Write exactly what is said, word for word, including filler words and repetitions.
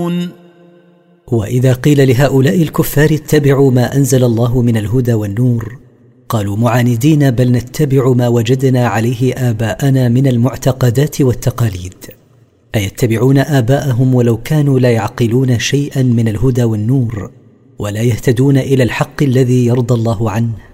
يعلمون. وإذا قيل لهؤلاء الكفار اتبعوا ما أنزل الله من الهدى والنور، قالوا معاندين: بل نتبع ما وجدنا عليه آباءنا من المعتقدات والتقاليد. أيتبعون آباءهم ولو كانوا لا يعقلون شيئا من الهدى والنور ولا يهتدون إلى الحق الذي يرضى الله عنه؟